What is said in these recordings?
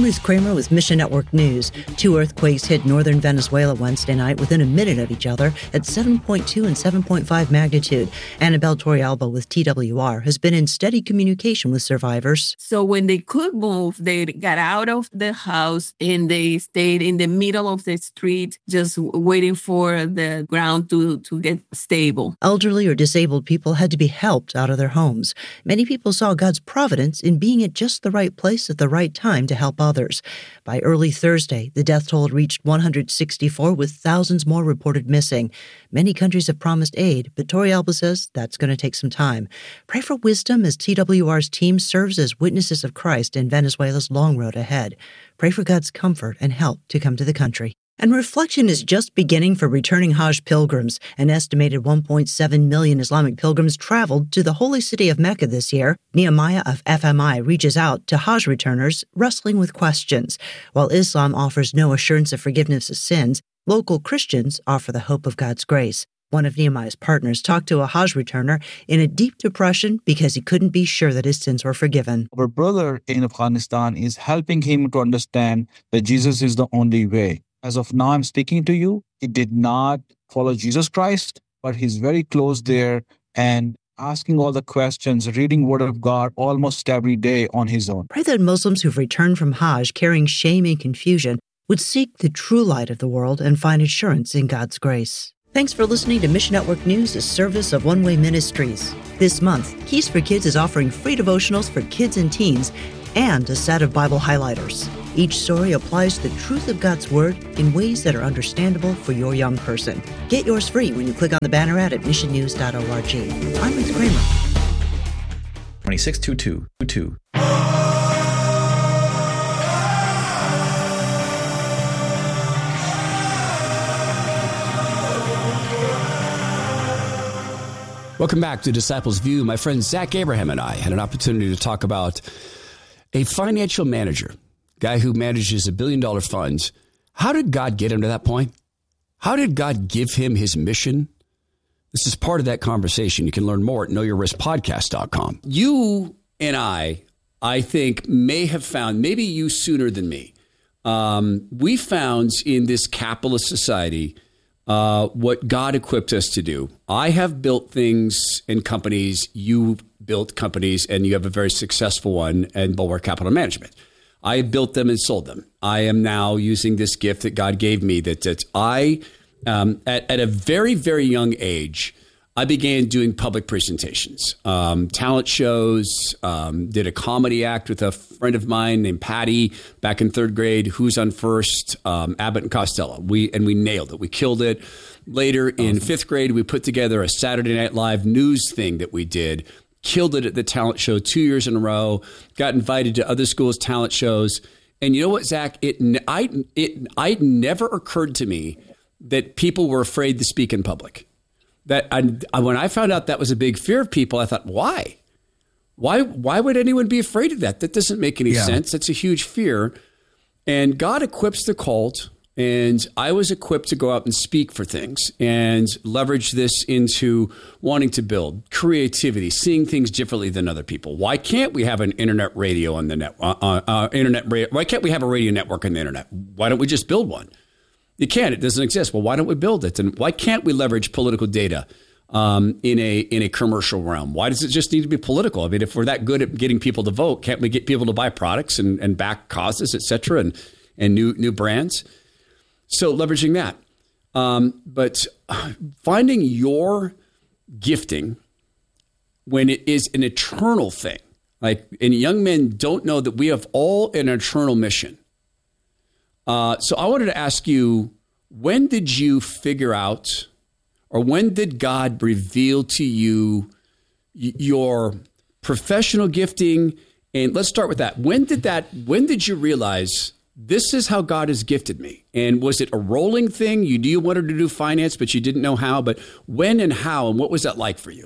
Ruth Kramer with Mission Network News. 2 earthquakes hit northern Venezuela Wednesday night within a minute of each other at 7.2 and 7.5 magnitude. Annabelle Torrealba with TWR has been in steady communication with survivors. So when they could move, they got out of the house and they stayed in the middle of the street, just waiting for the ground to get stable. Elderly or disabled people had to be helped out of their homes. Many people saw God's providence in being at just the right place at the right time to help others. By early Thursday, the death toll reached 164, with thousands more reported missing. Many countries have promised aid, but Torrealba says that's going to take some time. Pray for wisdom as TWR's team serves as witnesses of Christ in Venezuela's long road ahead. Pray for God's comfort and help to come to the country. And reflection is just beginning for returning Hajj pilgrims. An estimated 1.7 million Islamic pilgrims traveled to the holy city of Mecca this year. Nehemiah of FMI reaches out to Hajj returners wrestling with questions. While Islam offers no assurance of forgiveness of sins, local Christians offer the hope of God's grace. One of Nehemiah's partners talked to a Hajj returner in a deep depression because he couldn't be sure that his sins were forgiven. Our brother in Afghanistan is helping him to understand that Jesus is the only way. As of now, I'm speaking to you. He did not follow Jesus Christ, but he's very close there and asking all the questions, reading Word of God almost every day on his own. Pray that Muslims who've returned from Hajj carrying shame and confusion would seek the true light of the world and find assurance in God's grace. Thanks for listening to Mission Network News, a service of One Way Ministries. This month, Keys for Kids is offering free devotionals for kids and teens and a set of Bible highlighters. Each story applies the truth of God's Word in ways that are understandable for your young person. Get yours free when you click on the banner ad at missionnews.org. I'm Ruth Kramer. 262222. Welcome back to Disciples View. My friend Zach Abraham and I had an opportunity to talk about a financial manager, guy who manages $1 billion funds. How did God get him to that point? How did God give him his mission? This is part of that conversation. You can learn more at knowyourriskpodcast.com. You and I think, may have found, maybe you sooner than me, we found in this capitalist society what God equipped us to do. I have built things in companies, you built companies, and you have a very successful one in Bulwark Capital Management. I built them and sold them. I am now using this gift that God gave me that I, at a very, very young age, I began doing public presentations, talent shows, did a comedy act with a friend of mine named Patty back in third grade, Who's on First, Abbott and Costello. We nailed it. We killed it. Later in fifth grade, we put together a Saturday Night Live news thing that we did, killed it at the talent show 2 years in a row, got invited to other schools' talent shows. And you know what, Zach? It never occurred to me that people were afraid to speak in public. When I found out that was a big fear of people, I thought, why? Why would anyone be afraid of that? That doesn't make any sense. That's a huge fear. And God equips the cult, and I was equipped to go out and speak for things and leverage this into wanting to build creativity, seeing things differently than other people. Why can't we have an internet radio on the net? Why can't we have a radio network on the internet? Why don't we just build one? You can't. It doesn't exist. Well, why don't we build it? And why can't we leverage political data in a commercial realm? Why does it just need to be political? I mean, if we're that good at getting people to vote, can't we get people to buy products and back causes, et cetera, and new brands? So leveraging that. But finding your gifting when it is an eternal thing, like, and young men don't know that we have all an eternal mission. So I wanted to ask you, when did you figure out, or when did God reveal to you your professional gifting? And let's start with that. When did you realize this is how God has gifted me? And was it a rolling thing? You knew you wanted to do finance, but you didn't know how. But when and how, and what was that like for you?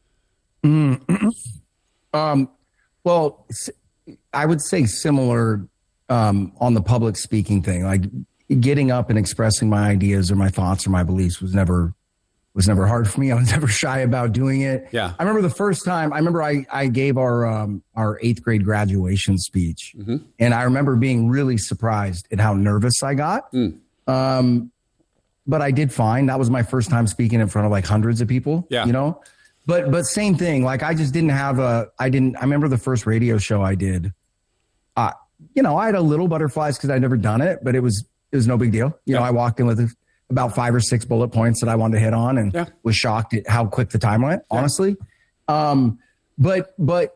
Well, I would say similar on the public speaking thing. Like, getting up and expressing my ideas or my thoughts or my beliefs was never was never hard for me. I was never shy about doing it. Yeah. I remember the first time, I gave our 8th grade graduation speech. Mm-hmm. And I remember being really surprised at how nervous I got. But I did fine. That was my first time speaking in front of like hundreds of people, yeah. you know, but same thing. Like I just didn't have I remember the first radio show I did, you know, I had a little butterflies because I'd never done it, but it was no big deal. You know, I walked in with about 5 or 6 bullet points that I wanted to hit on and was shocked at how quick the time went, honestly. But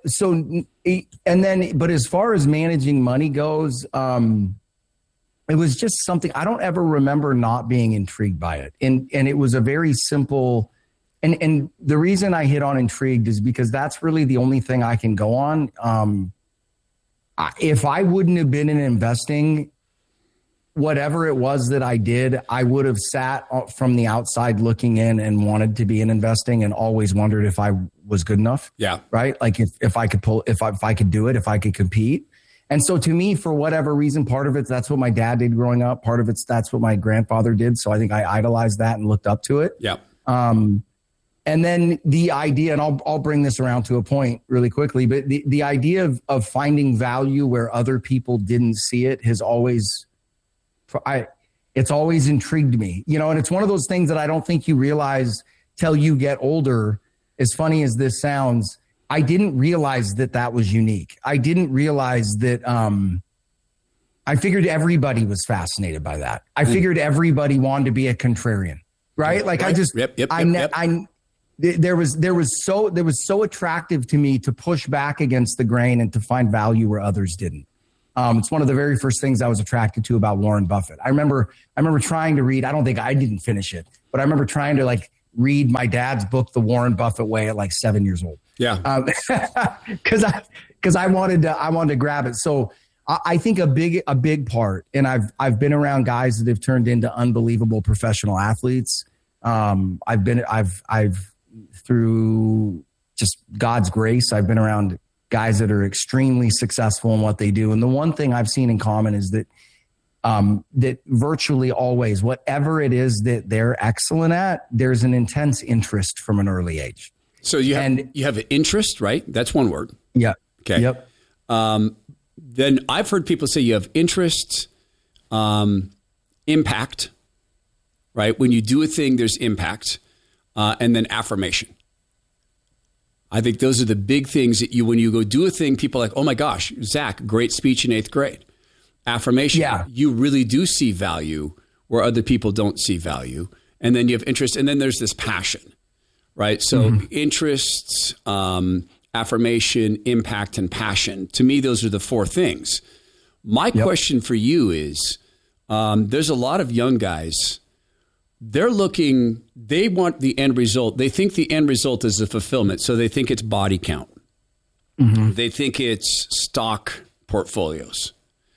as far as managing money goes, it was just something I don't ever remember not being intrigued by it. And it was a very simple, and the reason I hit on intrigued is because that's really the only thing I can go on. If I wouldn't have been in investing, whatever it was that I did, I would have sat from the outside looking in and wanted to be in investing and always wondered if I was good enough. Yeah. Right. Like if I could if I could do it, if I could compete. And so to me, for whatever reason, part of it, that's what my dad did growing up. Part of it's, that's what my grandfather did. So I think I idolized that and looked up to it. Yeah. And then the idea, and I'll bring this around to a point really quickly, but the idea of finding value where other people didn't see it has always, it's always intrigued me, you know, and it's one of those things that I don't think you realize till you get older. As funny as this sounds, I didn't realize that was unique. I didn't realize that, I figured everybody was fascinated by that. I figured everybody wanted to be a contrarian, right? Like right. I just, there was so attractive to me to push back against the grain and to find value where others didn't. It's one of the very first things I was attracted to about Warren Buffett. I remember trying to read, I didn't finish it, but I remember trying to like read my dad's book, The Warren Buffett Way, at like 7 years old. Yeah. Cause I wanted to grab it. So I think a big part, and I've been around guys that have turned into unbelievable professional athletes. I've through just God's grace, I've been around guys that are extremely successful in what they do. And the one thing I've seen in common is that, that virtually always, whatever it is that they're excellent at, there's an intense interest from an early age. So you have an interest, right? That's one word. Yeah. Okay. Yep. Then I've heard people say you have interest, impact, right? When you do a thing, there's impact, and then affirmation. I think those are the big things that when you go do a thing, people are like, oh my gosh, Zach, great speech in 8th grade. Affirmation. Yeah. You really do see value where other people don't see value. And then you have interest, and then there's this passion, right? So interests, affirmation, impact, and passion. To me, those are the 4 things. My question for you is, there's a lot of young guys, they want the end result. They think the end result is a fulfillment. So they think it's body count. Mm-hmm. They think it's stock portfolios,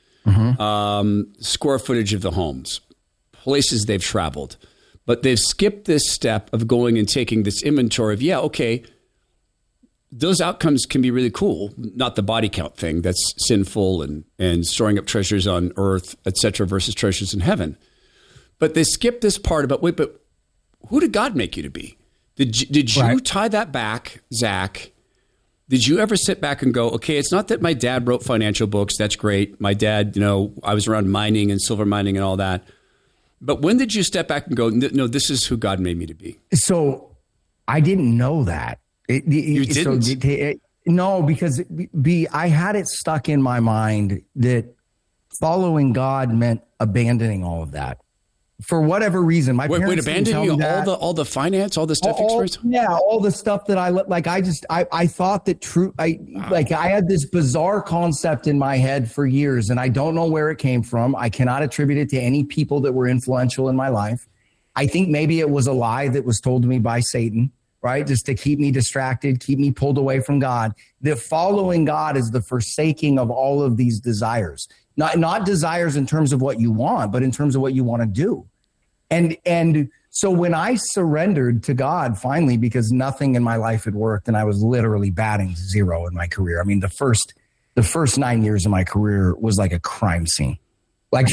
square footage of the homes, places they've traveled. But they've skipped this step of going and taking this inventory of, okay, those outcomes can be really cool. Not the body count thing that's sinful and storing up treasures on earth, et cetera, versus treasures in heaven. But they skip this part about, but who did God make you to be? Did you tie that back, Zach? Did you ever sit back and go, okay, it's not that my dad wrote financial books. That's great. My dad, I was around mining and silver mining and all that. But when did you step back and go, no, this is who God made me to be? So I didn't know that. You didn't? No, because I had it stuck in my mind that following God meant abandoning all of that. For whatever reason, my parents abandoning all the finance, all the stuff. All the stuff that I thought that I had this bizarre concept in my head for years, and I don't know where it came from. I cannot attribute it to any people that were influential in my life. I think maybe it was a lie that was told to me by Satan, right? Just to keep me distracted, keep me pulled away from God. That following God is the forsaking of all of these desires. Not desires in terms of what you want, but in terms of what you want to do. And so when I surrendered to God finally, because nothing in my life had worked and I was literally batting 0 in my career. I mean, the first 9 years of my career was like a crime scene. Like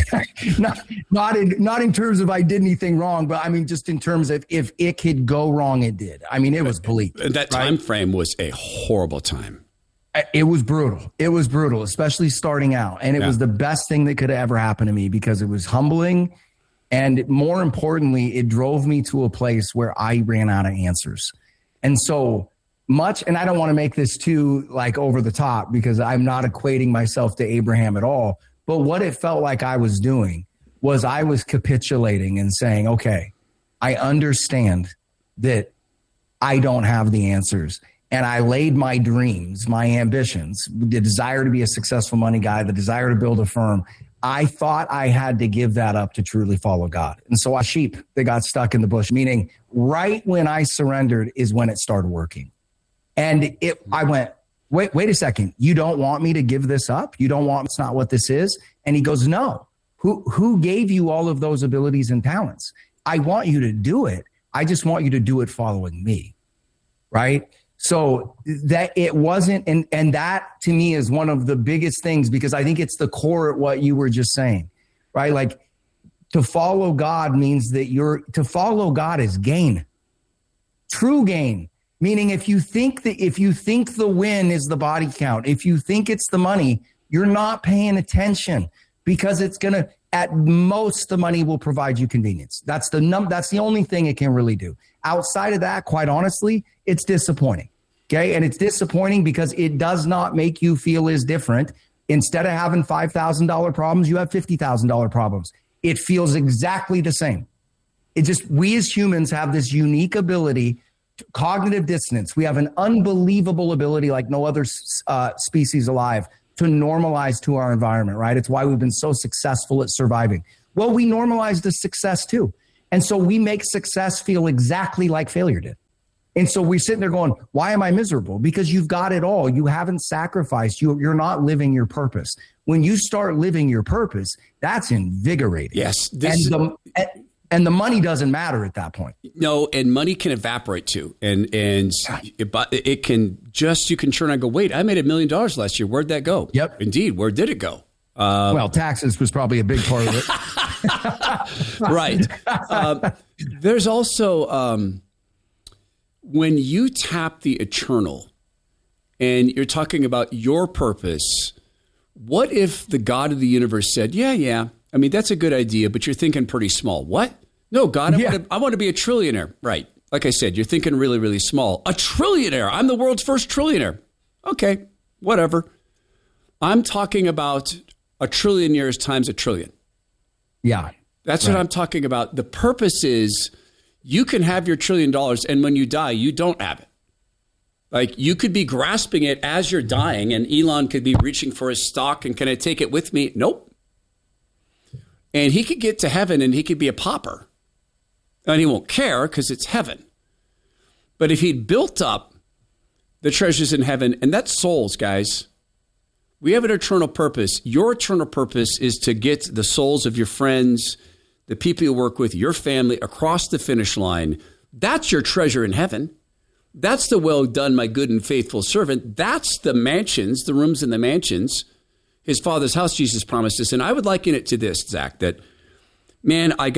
not in terms of I did anything wrong, but I mean, just in terms of if it could go wrong, it did. I mean, it was bleak. That time frame was a horrible time. It was brutal. It was brutal, especially starting out. And it was the best thing that could have ever happened to me because it was humbling. And more importantly, it drove me to a place where I ran out of answers. And so much, and I don't want to make this too like over the top because I'm not equating myself to Abraham at all. But what it felt like I was doing was I was capitulating and saying, okay, I understand that I don't have the answers. And I laid my dreams, my ambitions, the desire to be a successful money guy, the desire to build a firm. I thought I had to give that up to truly follow God. And so sheep that got stuck in the bush, meaning right when I surrendered is when it started working. And I went, wait a second. You don't want me to give this up? You don't want, it's not what this is? And he goes, no. Who gave you all of those abilities and talents? I want you to do it. I just want you to do it following me. Right? So that it wasn't, and that to me is one of the biggest things because I think it's the core of what you were just saying, right? Like to follow God means that to follow God is gain, true gain. Meaning if you think the win is the body count, if you think it's the money, you're not paying attention because it's going to, at most, the money will provide you convenience. That's the only thing it can really do. Outside of that, quite honestly, it's disappointing. Okay. And it's disappointing because it does not make you feel as different. Instead of having $5,000 problems, you have $50,000 problems. It feels exactly the same. It just, we as humans have this unique ability, cognitive dissonance. We have an unbelievable ability like no other species alive to normalize to our environment, right? It's why we've been so successful at surviving. Well, we normalize the success too. And so we make success feel exactly like failure did. And so we're sitting there going, why am I miserable? Because you've got it all. You haven't sacrificed. You're not living your purpose. When you start living your purpose, that's invigorating. Yes. And the money doesn't matter at that point. No, and money can evaporate too. And it can just, you can turn and go, wait, I made $1 million last year. Where'd that go? Yep. Indeed. Where did it go? Well, taxes was probably a big part of it. Right. There's also, when you tap the eternal and you're talking about your purpose, what if the God of the universe said, yeah, I mean, that's a good idea, but you're thinking pretty small. What? No, God, I want to be a trillionaire. Right. Like I said, you're thinking really, really small. A trillionaire. I'm the world's first trillionaire. Okay, whatever. I'm talking about a trillion years times a trillion. Yeah. That's right. What I'm talking about. The purpose is you can have your $1 trillion, and when you die, you don't have it. Like you could be grasping it as you're dying, and Elon could be reaching for his stock, and can I take it with me? Nope. And he could get to heaven, and he could be a pauper. And he won't care because it's heaven. But if he'd built up the treasures in heaven, and that's souls, guys. We have an eternal purpose. Your eternal purpose is to get the souls of your friends, the people you work with, your family across the finish line. That's your treasure in heaven. That's the well done, my good and faithful servant. That's the mansions, the rooms in the mansions, his Father's house, Jesus promised us. And I would liken it to this, Zach, that, man, I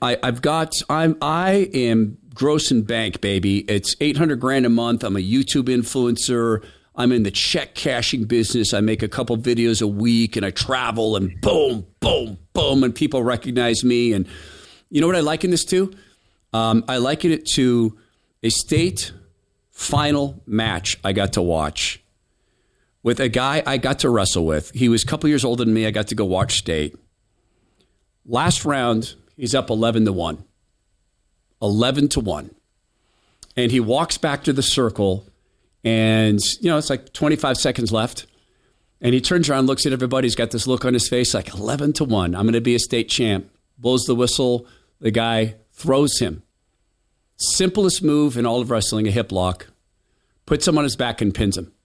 am gross and bank, baby. It's $800,000 a month. I'm a YouTube influencer. I'm in the check cashing business. I make a couple videos a week and I travel and boom, boom, boom. And people recognize me. And you know what I liken this to? I liken it to a state final match I got to watch with a guy I got to wrestle with. He was a couple years older than me. I got to go watch state. Last round, he's up 11-1. 11-1. And he walks back to the circle. And, it's like 25 seconds left. And he turns around, looks at everybody. He's got this look on his face like 11-1. I'm going to be a state champ. Blows the whistle. The guy throws him. Simplest move in all of wrestling, a hip lock. Puts him on his back and pins him.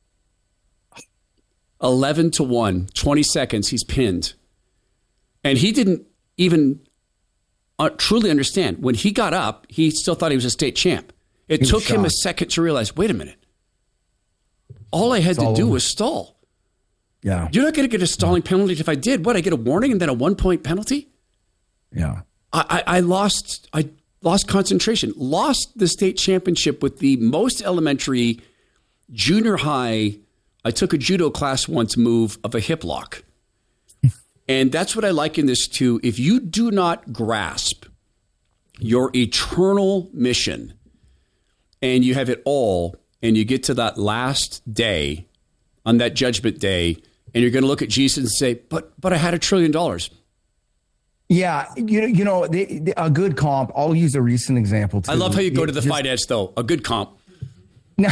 11-1. 20 seconds, he's pinned. And he didn't even truly understand. When he got up, he still thought he was a state champ. It took him a second to realize, wait a minute. All I had to do was stall. Yeah. You're not going to get a stalling penalty. If I did, what? I get a warning and then a 1-point penalty? Yeah. I lost concentration, lost the state championship with the most elementary junior high. I took a judo class once move of a hip lock. And that's what I liken this to. If you do not grasp your eternal mission and you have it all, and you get to that last day, on that judgment day, and you're going to look at Jesus and say, but I had $1 trillion. Yeah. You know, a good comp, I'll use a recent example too. I love how you go to the finance though. A good comp. No.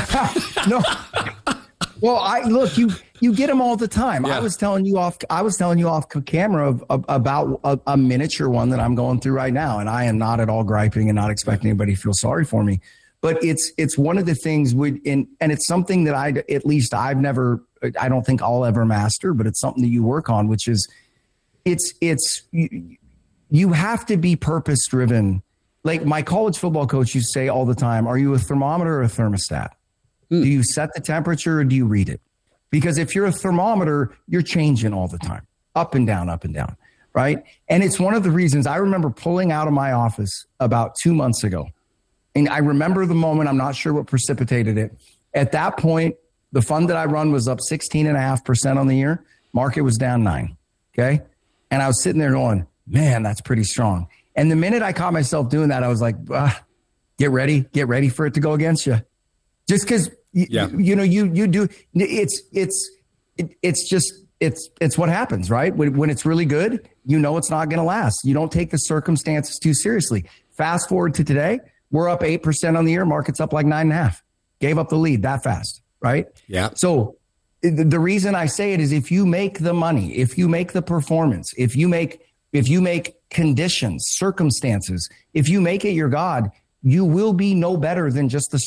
Well, look, you get them all the time. Yeah. I was telling you off camera about a miniature one that I'm going through right now. And I am not at all griping and not expecting anybody to feel sorry for me. But it's one of the things and it's something that I don't think I'll ever master, but it's something that you work on, which is you have to be purpose driven. Like my college football coach used to say all the time, are you a thermometer or a thermostat? Do you set the temperature or do you read it? Because if you're a thermometer, you're changing all the time, up and down, right? And it's one of the reasons I remember pulling out of my office about 2 months ago. And I remember the moment, I'm not sure what precipitated it. At that point, the fund that I run was up 16.5% on the year. Market was down 9%. Okay. And I was sitting there going, man, that's pretty strong. And the minute I caught myself doing that, I was like, get ready for it to go against you. Just because, you do, it's what happens, right? When it's really good, it's not going to last. You don't take the circumstances too seriously. Fast forward to today, we're up 8% on the year. Market's up like 9.5%. Gave up the lead that fast, right? Yeah. So the reason I say it is if you make the money, if you make the performance, if you make conditions, circumstances, if you make it your God, you will be no better than just the